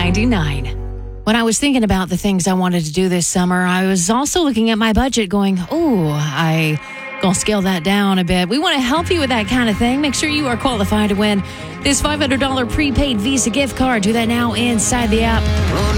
$9.99. When I was thinking about the things I wanted to do this summer, I was also looking at my budget going, I gonna scale that down a bit. We want to help you with that kind of thing. Make sure you are qualified to win this $500 prepaid Visa gift card. Do that now inside the app.